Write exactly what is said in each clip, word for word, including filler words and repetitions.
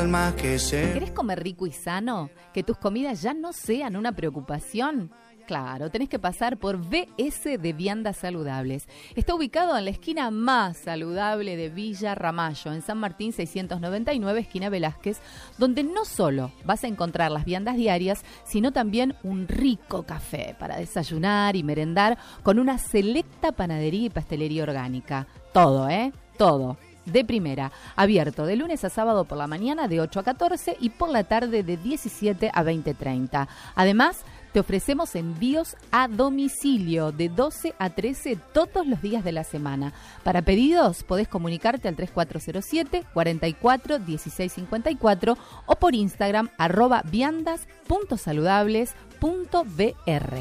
alma que se... ¿Querés comer rico y sano? ¿Que tus comidas ya no sean una preocupación? Claro, tenés que pasar por B S de Viandas Saludables. Está ubicado en la esquina más saludable de Villa Ramallo, en San Martín seiscientos noventa y nueve, esquina Velázquez, donde no solo vas a encontrar las viandas diarias, sino también un rico café para desayunar y merendar con una selecta panadería y pastelería orgánica. Todo, ¿eh? Todo. De primera, abierto de lunes a sábado por la mañana de ocho a catorce y por la tarde de diecisiete a veinte treinta. Además, te ofrecemos envíos a domicilio de doce a trece todos los días de la semana. Para pedidos, podés comunicarte al tres cuatro cero siete, cuatro cuatro, uno seis cinco cuatro o por Instagram arroba viandas punto saludables punto b r.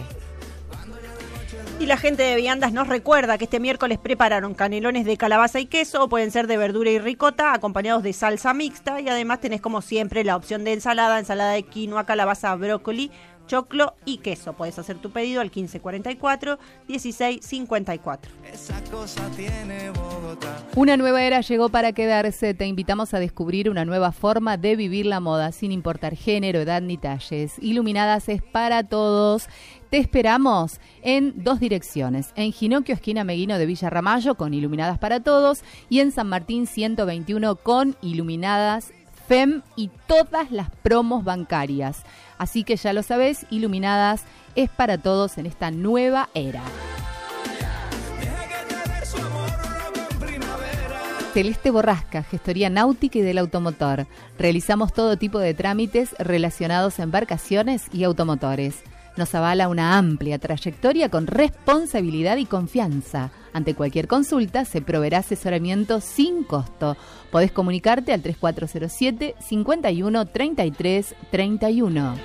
Y la gente de Viandas nos recuerda que este miércoles prepararon canelones de calabaza y queso, o pueden ser de verdura y ricota, acompañados de salsa mixta, y además tenés como siempre la opción de ensalada, ensalada de quinoa, calabaza, brócoli, choclo y queso. Puedes hacer tu pedido al quince cuarenta y cuatro, dieciséis cincuenta y cuatro. Esa cosa tiene Bogotá. Una nueva era llegó para quedarse. Te invitamos a descubrir una nueva forma de vivir la moda, sin importar género, edad ni talles. Iluminadas es para todos. Te esperamos en dos direcciones, en Ginocchio, esquina Meguino de Villa Ramallo, con Iluminadas para Todos, y en San Martín ciento veintiuno con Iluminadas F E M y todas las promos bancarias. Así que ya lo sabés, Iluminadas es para todos en esta nueva era. Celeste Borrasca, gestoría náutica y del automotor. Realizamos todo tipo de trámites relacionados a embarcaciones y automotores. Nos avala una amplia trayectoria con responsabilidad y confianza. Ante cualquier consulta se proveerá asesoramiento sin costo. Podés comunicarte al tres cuatro cero siete, cincuenta y uno, treinta y tres, treinta y uno.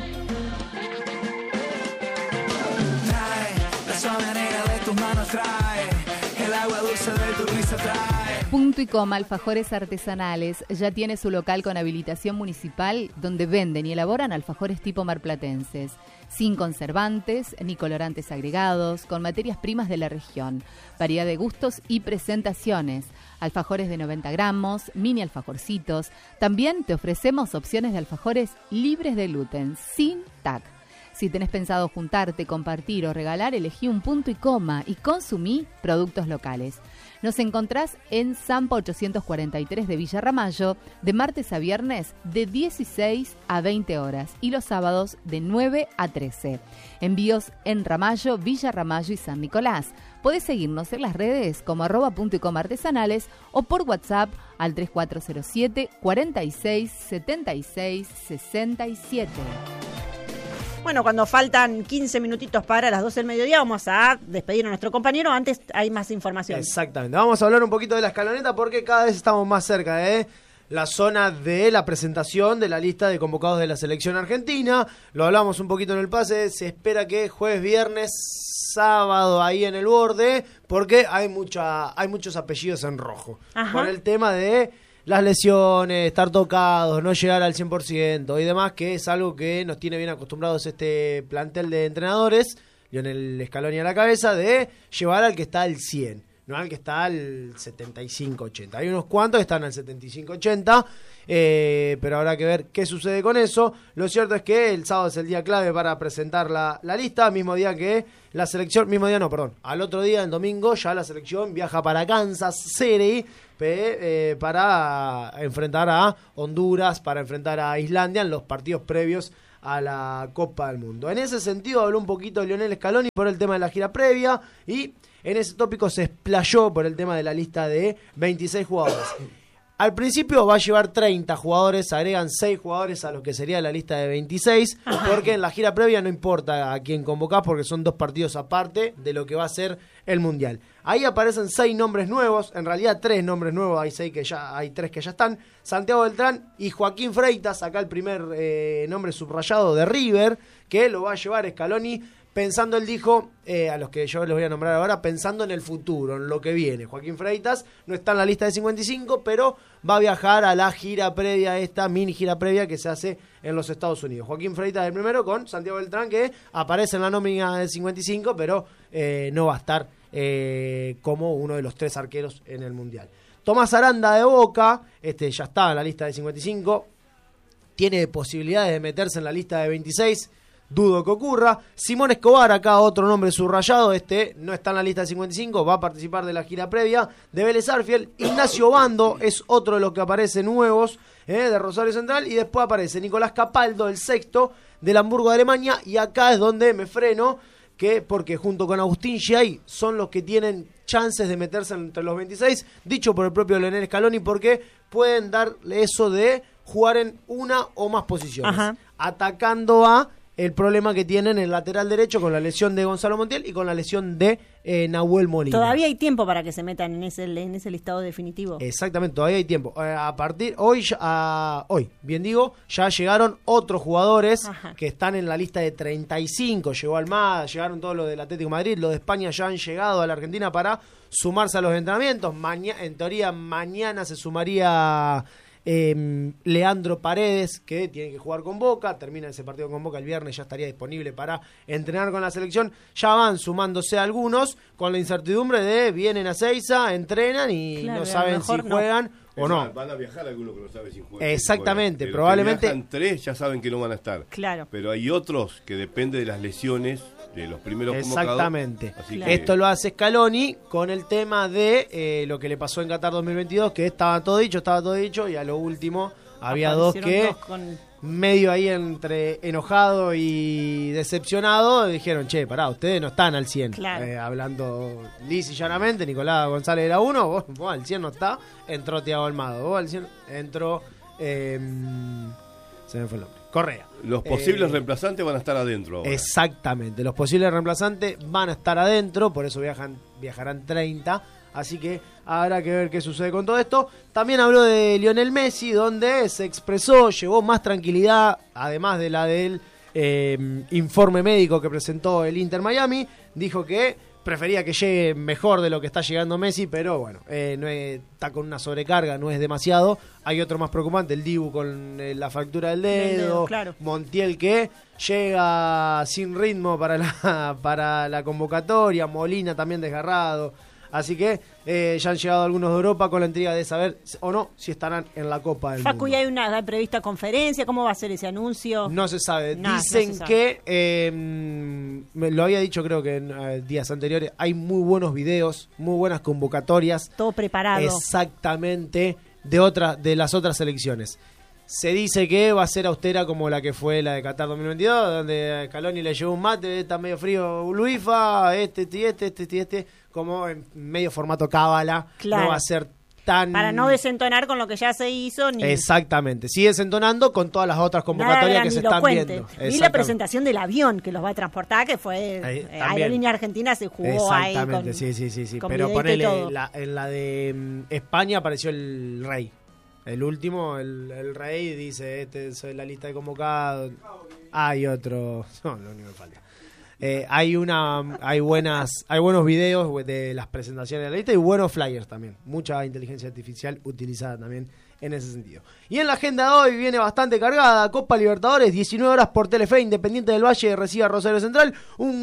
Punto y coma Alfajores Artesanales ya tiene su local con habilitación municipal, donde venden y elaboran alfajores tipo marplatenses, sin conservantes ni colorantes agregados, con materias primas de la región, variedad de gustos y presentaciones, alfajores de noventa gramos, mini alfajorcitos. También te ofrecemos opciones de alfajores libres de gluten, sin T A C. Si tenés pensado juntarte, compartir o regalar, elegí un punto y coma y consumí productos locales. Nos encontrás en Zampa ochocientos cuarenta y tres de Villa Ramallo, de martes a viernes de dieciséis a veinte horas y los sábados de nueve a trece. Envíos en Ramallo, Villa Ramallo y San Nicolás. Podés seguirnos en las redes como arroba punto y coma artesanales o por WhatsApp al tres cuatro cero siete, cuarenta y seis, setenta y seis, sesenta y siete. Bueno, cuando faltan quince minutitos para las doce del mediodía, vamos a despedir a nuestro compañero. Antes hay más información. Exactamente. Vamos a hablar un poquito de la escaloneta porque cada vez estamos más cerca de la zona de la presentación de la lista de convocados de la selección argentina. Lo hablamos un poquito en el pase. Se espera que jueves, viernes, sábado ahí en el borde, porque hay mucha, hay muchos apellidos en rojo. Ajá. Por el tema de las lesiones, estar tocados, no llegar al cien por ciento y demás, que es algo que nos tiene bien acostumbrados este plantel de entrenadores, Lionel Scaloni a la cabeza, de llevar al que está al cien, no al que está al setenta y cinco ochenta. Hay unos cuantos que están al setenta y cinco ochenta, eh, pero habrá que ver qué sucede con eso. Lo cierto es que el sábado es el día clave para presentar la, la lista, mismo día que la selección, mismo día no, perdón, al otro día, el domingo, ya la selección viaja para Kansas City, Eh, para enfrentar a Honduras, para enfrentar a Islandia en los partidos previos a la Copa del Mundo. En ese sentido habló un poquito Lionel Scaloni por el tema de la gira previa y en ese tópico se explayó por el tema de la lista de veintiséis jugadores. Al principio va a llevar treinta jugadores, agregan seis jugadores a lo que sería la lista de veintiséis, porque en la gira previa no importa a quién convocás, porque son dos partidos aparte de lo que va a ser el Mundial. Ahí aparecen seis nombres nuevos, en realidad tres nombres nuevos, hay seis que ya, hay tres que ya están, Santiago Beltrán y Joaquín Freitas, acá el primer eh, nombre subrayado de River, que lo va a llevar Scaloni, pensando, él dijo, eh, a los que yo les voy a nombrar ahora, pensando en el futuro, en lo que viene. Joaquín Freitas no está en la lista de cincuenta y cinco, pero va a viajar a la gira previa, esta mini gira previa que se hace en los Estados Unidos. Joaquín Freitas el primero con Santiago Beltrán, que aparece en la nómina del cincuenta y cinco, pero eh, no va a estar eh, como uno de los tres arqueros en el Mundial. Tomás Aranda de Boca, este ya está en la lista de cincuenta y cinco, tiene posibilidades de meterse en la lista de veintiséis, dudo que ocurra. Simón Escobar, acá otro nombre subrayado, este no está en la lista de cincuenta y cinco, va a participar de la gira previa de Vélez Sarsfield. Ignacio Bando es otro de los que aparece nuevos, eh, de Rosario Central, y después aparece Nicolás Capaldo, el sexto, del Hamburgo de Alemania, y acá es donde me freno, que porque junto con Agustín Giay son los que tienen chances de meterse entre los veintiséis, dicho por el propio Leonel Scaloni, porque pueden darle eso de jugar en una o más posiciones, Ajá. atacando a el problema que tienen en el lateral derecho con la lesión de Gonzalo Montiel y con la lesión de eh, Nahuel Molina. Todavía hay tiempo para que se metan en ese en ese listado definitivo. Exactamente, todavía hay tiempo. Eh, a partir hoy, a, hoy, bien digo, ya llegaron otros jugadores Ajá. que están en la lista de treinta y cinco. Llegó Almada, llegaron todos los del Atlético de Madrid, los de España ya han llegado a la Argentina para sumarse a los entrenamientos. Maña, en teoría, mañana se sumaría Eh, Leandro Paredes, que tiene que jugar con Boca, termina ese partido con Boca el viernes, ya estaría disponible para entrenar con la selección. Ya van sumándose algunos con la incertidumbre de vienen a Seiza, entrenan y Claro, no a lo saben mejor si no. juegan o no. Van a viajar algunos que no saben si juegan. Exactamente, si juegan. probablemente- Los que viajan tres ya saben que no van a estar. Claro. Pero hay otros que depende de las lesiones de los primeros Exactamente. convocados. Así Claro. que- Esto lo hace Scaloni con el tema de eh, lo que le pasó en Qatar dos mil veintidós, que estaba todo dicho, estaba todo dicho, y a lo último había dos Aparecieron que dos con- medio ahí entre enojado y decepcionado dijeron, che, pará, ustedes no están al cien. Claro. Eh, hablando lisa y llanamente, Nicolás González era uno, vos, vos al cien no está, entró Thiago Almado, vos al cien entró, eh, se me fue el nombre, Correa. Los posibles Eh, reemplazantes van a estar adentro ahora. Exactamente, los posibles reemplazantes van a estar adentro, por eso viajan viajarán treinta, así que habrá que ver qué sucede con todo esto. También habló de Lionel Messi, donde se expresó, llevó más tranquilidad, además de la del eh, informe médico que presentó el Inter Miami, dijo que prefería que llegue mejor de lo que está llegando Messi, pero bueno, eh, no es- está con una sobrecarga, no es demasiado. Hay otro más preocupante, el Dibu con eh, la fractura del dedo, Del dedo, claro. Montiel que llega sin ritmo para la, para la convocatoria, Molina también desgarrado. Así que eh, ya han llegado algunos de Europa con la intriga de saber o no si estarán en la Copa del Facu, Mundo. ¿y hay una hay prevista conferencia? ¿Cómo va a ser ese anuncio? No se sabe. No, no Dicen se sabe. que, eh, me lo había dicho creo que en eh, días anteriores, hay muy buenos videos, muy buenas convocatorias. Todo preparado. Exactamente, de otras de las otras selecciones. Se dice que va a ser austera como la que fue la de Qatar dos mil veintidós, donde Scaloni le llevó un mate, está medio frío Luifa, este, este, este, este, este, como en medio formato cábala. Claro. No va a ser tan... Para no desentonar con lo que ya se hizo ni Exactamente, sigue desentonando con todas las otras nada convocatorias que se están grandilocuente. viendo. Ni la Exactamente. presentación del avión que los va a transportar, que fue Ahí, eh, también. Aerolínea Argentina se jugó ahí Exactamente, con, sí, sí, sí, sí. con Pero videíto y ponele, todo. la, en la de mm, España apareció el rey. El último, el, el rey dice, este soy la lista de convocados. Hay otro, no, lo único que falta. Eh, hay una, hay buenas, hay buenos videos de las presentaciones de la lista y buenos flyers también. Mucha inteligencia artificial utilizada también en ese sentido. Y en la agenda de hoy viene bastante cargada. Copa Libertadores, diecinueve horas por Telefe, Independiente del Valle recibe a Rosario Central,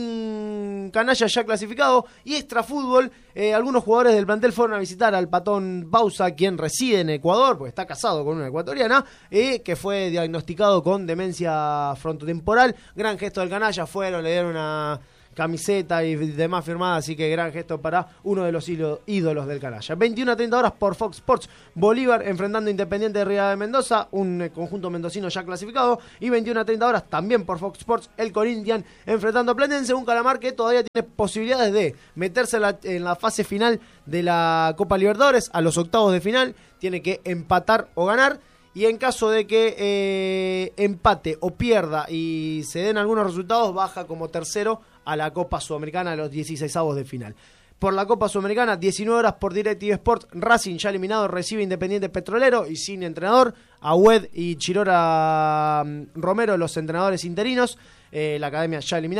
un canalla ya clasificado. Y extra fútbol, eh, algunos jugadores del plantel fueron a visitar al Patón Bausa, quien reside en Ecuador, pues está casado con una ecuatoriana, eh, que fue diagnosticado con demencia frontotemporal. Gran gesto del canalla, fueron, le dieron una camiseta y demás firmada, así que gran gesto para uno de los ídolos del canalla. veintiuna a treinta horas por Fox Sports, Bolívar enfrentando a Independiente de Ría de Mendoza, un eh, conjunto mendocino ya clasificado, y veintiuna a treinta horas también por Fox Sports, el Corinthians enfrentando a Platense, un Calamar que todavía tiene posibilidades de meterse en la, en la fase final de la Copa Libertadores, a los octavos de final, tiene que empatar o ganar. Y en caso de que eh, empate o pierda y se den algunos resultados, baja como tercero a la Copa Sudamericana a los dieciseisavos de final. Por la Copa Sudamericana, diecinueve horas por DirecTV Sports, Racing ya eliminado, recibe Independiente Petrolero y sin entrenador, Agüed y Chirora Romero, los entrenadores interinos, eh, la academia ya eliminada.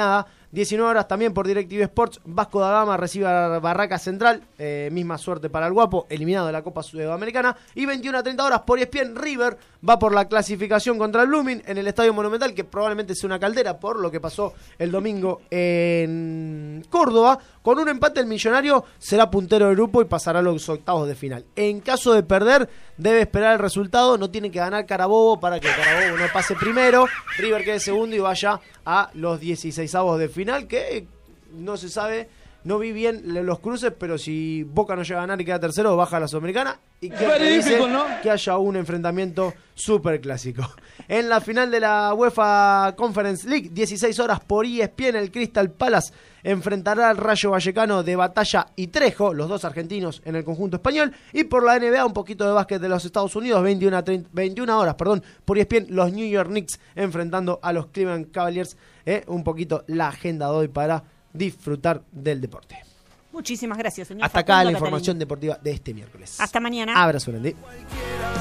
diecinueve horas también por DirecTV Sports, Vasco da Gama recibe a Barraca Central, eh, misma suerte para el Guapo, eliminado de la Copa Sudamericana. Y veintiuna a treinta horas por E S P N, River va por la clasificación contra el Blooming en el Estadio Monumental, que probablemente sea una caldera por lo que pasó el domingo en Córdoba. Con un empate el Millonario será puntero del grupo y pasará a los octavos de final. En caso de perder, debe esperar el resultado, no tiene que ganar Carabobo para que Carabobo no pase primero, River quede segundo y vaya a los dieciseisavos de final, que no se sabe, no vi bien los cruces, pero si Boca no llega a ganar y queda tercero, baja a la Sudamericana, y que, que dice ¿no? que haya un enfrentamiento súper clásico. En la final de la UEFA Conference League, dieciséis horas por E S P N, el Crystal Palace enfrentará al Rayo Vallecano de Batalla y Trejo, los dos argentinos en el conjunto español. Y por la N B A, un poquito de básquet de los Estados Unidos, veintiuna horas perdón, por E S P N, los New York Knicks enfrentando a los Cleveland Cavaliers. Eh, un poquito la agenda de hoy para disfrutar del deporte. Muchísimas gracias, señor Hasta Facundo acá la Catalini. información deportiva de este miércoles. Hasta mañana. Abrazo grande.